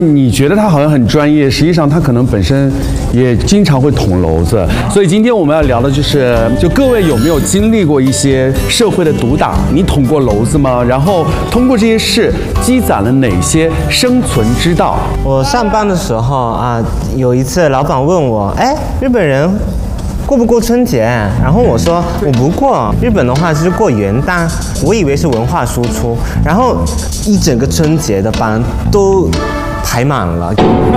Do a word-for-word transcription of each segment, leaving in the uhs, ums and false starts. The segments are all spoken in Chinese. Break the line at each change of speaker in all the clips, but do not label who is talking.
你觉得他好像很专业，实际上他可能本身也经常会捅娄子。所以今天我们要聊的就是，就各位有没有经历过一些社会的毒打？你捅过娄子吗？然后通过这些事积攒了哪些生存之道？
我上班的时候啊，有一次老板问我，哎，日本人过不过春节？然后我说我不过，日本的话是过元旦，我以为是文化输出，然后一整个春节的班都排满了，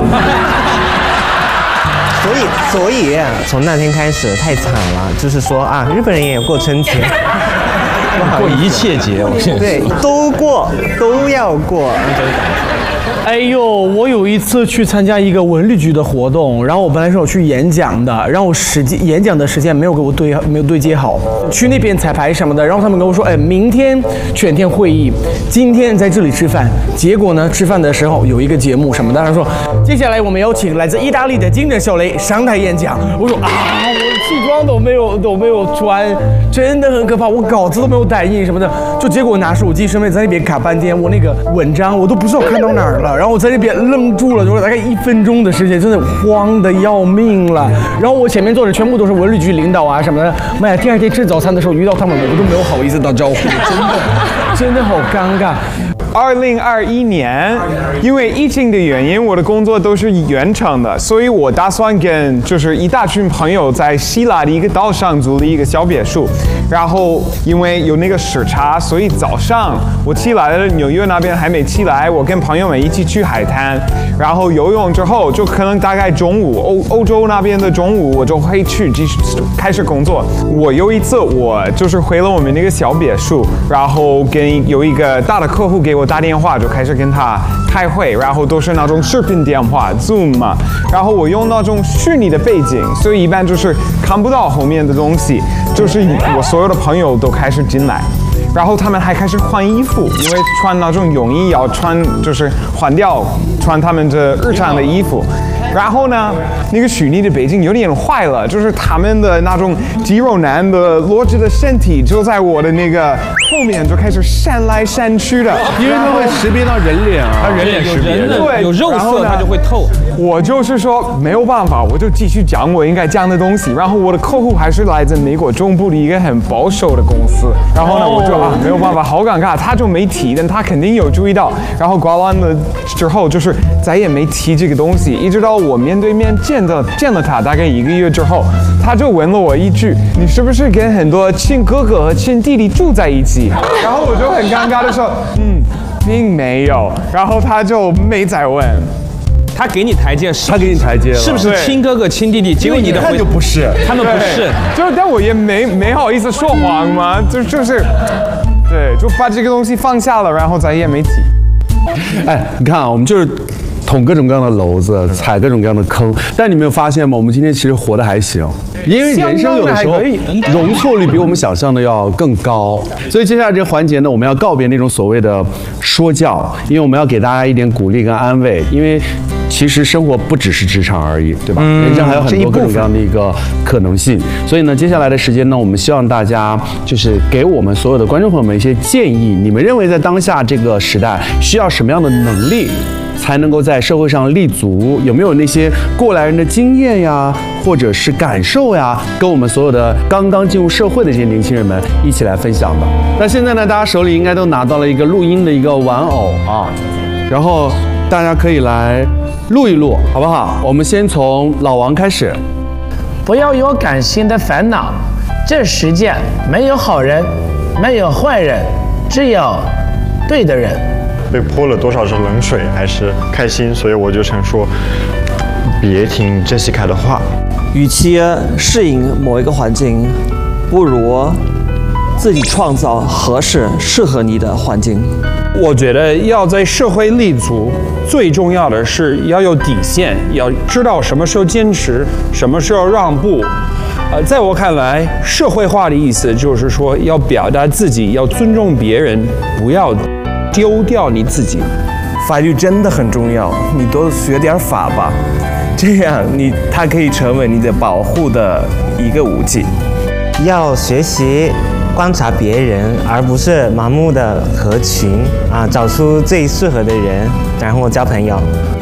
所以所以从那天开始太惨了，就是说啊，日本人也过春节，
过一切节，我现在
对，都过，都要过那种感觉。
哎呦，我有一次去参加一个文旅局的活动，然后我本来是我去演讲的，然后实际演讲的时间没有给我对没有对接好，去那边彩排什么的，然后他们跟我说，哎，明天全天会议，今天在这里吃饭。结果呢，吃饭的时候有一个节目什么的，他说，接下来我们有请来自意大利的金正秀雷上台演讲。我说啊，我西装都没有都没有穿，真的很可怕，我稿子都没有打印什么的，就结果拿手机顺便在那边卡半天，我那个文章我都不知道看到哪儿了。然后我在那边愣住了，就是大概一分钟的时间，真的慌得要命了。然后我前面坐的全部都是文旅局领导啊什么的，妈呀！第二天吃早餐的时候遇到他们，我都没有好意思打招呼，真的，真的好尴尬。
二零二一年，因为疫情的原因，我的工作都是远程的，所以我打算跟就是一大群朋友在希腊的一个岛上租了一个小别墅。然后因为有那个时差，所以早上我起来了，纽约那边还没起来，我跟朋友们一起去海滩，然后游泳之后，就可能大概中午欧欧洲那边的中午，我就会去继续开始工作。我有一次我就是回了我们那个小别墅，然后跟有一个大的客户给我打电话，就开始跟他开会，然后都是那种视频电话 Zoom 嘛，然后我用那种虚拟的背景，所以一般就是看不到后面的东西，就是我所有的朋友都开始进来。然后他们还开始换衣服，因为穿那种泳衣要穿，就是换掉穿他们的日常的衣服。然后呢，那个虚拟的背景有点坏了，就是他们的那种肌肉男的裸着的身体就在我的那个后面就开始闪来闪去的，
因为它会识别到人脸啊，
他人脸识别，
对，
有肉色它就会透。
我就是说没有办法，我就继续讲我应该讲的东西。然后我的客户还是来自美国中部的一个很保守的公司，然后呢，我就啊没有办法，好尴尬，他就没提，但他肯定有注意到。然后挂完了之后，就是再也没提这个东西，一直到我面对面见到见了他，大概一个月之后，他就问了我一句：“你是不是跟很多亲哥哥和亲弟弟住在一起？”然后我就很尴尬的说：“嗯，并没有。”然后他就没再问。
他给你台阶，
他给你台阶了，
是不是亲哥哥亲弟弟？结果你的
回答就不是，
他们不是，
就是但我也没没好意思说谎嘛，就就是，对，就把这个东西放下了，然后再也没提。
哎，你看啊，我们就是捅各种各样的篓子，踩各种各样的坑，但你没有发现吗？我们今天其实活得还行，因为人生有的时候容错率比我们想象的要更高。所以接下来这个环节呢，我们要告别那种所谓的说教，因为我们要给大家一点鼓励跟安慰，因为其实生活不只是职场而已，对吧？嗯、人生还有很多各种各样的一个可能性。所以呢，接下来的时间呢，我们希望大家就是给我们所有的观众朋友们一些建议。你们认为在当下这个时代需要什么样的能力，才能够在社会上立足？有没有那些过来人的经验呀，或者是感受呀，跟我们所有的刚刚进入社会的这些年轻人们一起来分享的？那现在呢，大家手里应该都拿到了一个录音的一个玩偶啊，然后大家可以来录一录，好不好？我们先从老王开始。
不要有感性的烦恼，这世界没有好人，没有坏人，只有对的人。
被泼了多少是冷水，还是开心？所以我就想说，别听杰西卡的话。
与其适应某一个环境，不如自己创造合适适合你的环境。
我觉得要在社会立足，最重要的是要有底线，要知道什么时候坚持，什么时候让步。呃，在我看来，社会化的意思就是说，要表达自己，要尊重别人，不要丢掉你自己。
法律真的很重要，你多学点法吧，这样你它可以成为你的保护的一个武器。
要学习观察别人，而不是盲目的合群啊，找出最适合的人，然后交朋友。